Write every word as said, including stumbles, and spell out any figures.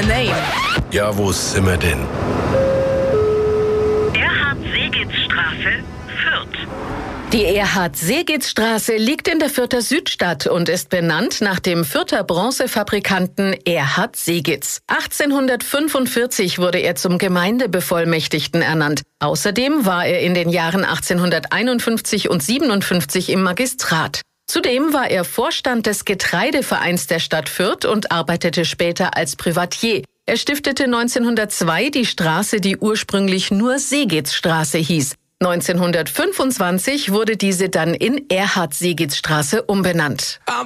name? Ja, wo sind wir denn? Erhard-Seegitz-Straße, Fürth. Die Erhard-Seegitz-Straße liegt in der Fürther Südstadt und ist benannt nach dem Fürther Bronzefabrikanten Erhard Seegitz. achtzehnhundertfünfundvierzig wurde er zum Gemeindebevollmächtigten ernannt. Außerdem war er in den Jahren achtzehnhunderteinundfünfzig und siebenundfünfzig im Magistrat. Zudem war er Vorstand des Getreidevereins der Stadt Fürth und arbeitete später als Privatier. Er stiftete neunzehnhundertzwei die Straße, die ursprünglich nur Seegitzstraße hieß. neunzehnhundertfünfundzwanzig wurde diese dann in Erhard-Seegitz-Straße umbenannt.